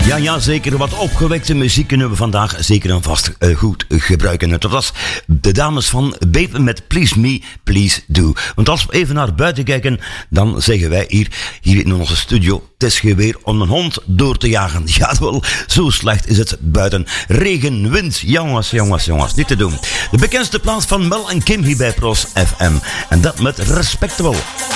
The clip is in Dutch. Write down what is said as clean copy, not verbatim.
Ja, zeker. Wat opgewekte muziek kunnen we vandaag zeker en vast goed gebruiken. En dat was de dames van Babe met Please Me, Please Do. Want als we even naar buiten kijken, dan zeggen wij hier in onze studio, het is weer om een hond door te jagen. Ja, wel, zo slecht is het buiten. Regen, wind, jongens, niet te doen. De bekendste plaats van Mel en Kim hier bij Pros FM. En dat met Respectable.